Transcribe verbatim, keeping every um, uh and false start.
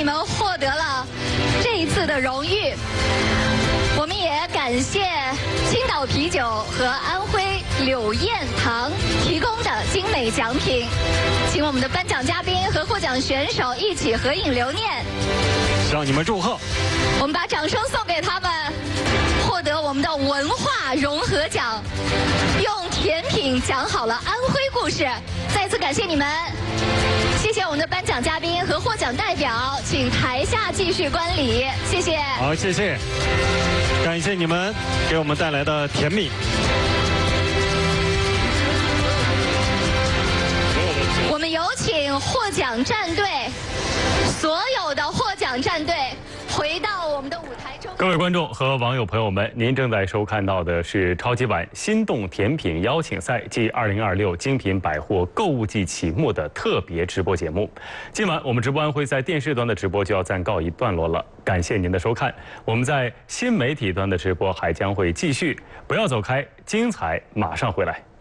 你们获得了这一次的荣誉。我们也感谢青岛啤酒和安徽柳燕堂提供的精美奖品，请我们的颁奖嘉宾和获奖选手一起合影留念， 向你们祝贺。 我们把掌声送给他们，获得我们的文化融合奖，用甜品讲好了安徽故事。再次感谢你们，谢谢我们的颁奖嘉宾和获奖代表，请台下继续观礼，谢谢。 好，谢谢，感谢你们给我们带来的甜蜜。 我们有请获奖战队，所有的获奖战队回到我们的舞台中。 各位观众和网友朋友们，您正在收看到的是超级碗心动甜品邀请赛暨二零二六精品百货购物季启幕的特别直播节目。今晚我们直播安徽在电视端的直播就要暂告一段落了，感谢您的收看。我们在新媒体端的直播还将会继续，不要走开，精彩马上回来。